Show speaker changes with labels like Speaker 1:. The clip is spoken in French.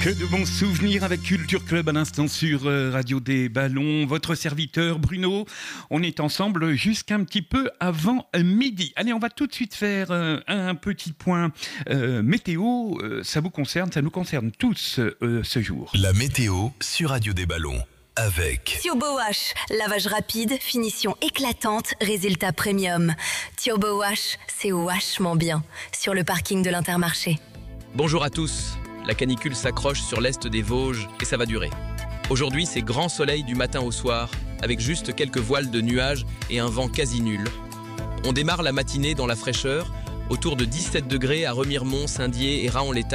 Speaker 1: Que de bons souvenirs avec Culture Club à l'instant sur Radio des Ballons. Votre serviteur Bruno, on est ensemble jusqu'un petit peu avant midi. Allez, on va tout de suite faire un petit point météo. Ça vous concerne, ça nous concerne tous ce jour.
Speaker 2: La météo sur Radio des Ballons. Avec
Speaker 3: Turbo Wash, lavage rapide, finition éclatante, résultat premium. Turbo Wash, c'est vachement bien. Sur le parking de l'Intermarché.
Speaker 4: Bonjour à tous. La canicule s'accroche sur l'est des Vosges et ça va durer. Aujourd'hui, c'est grand soleil du matin au soir, avec juste quelques voiles de nuages et un vent quasi nul. On démarre la matinée dans la fraîcheur, autour de 17 degrés à Remiremont, Saint-Dié et Raon-l'État.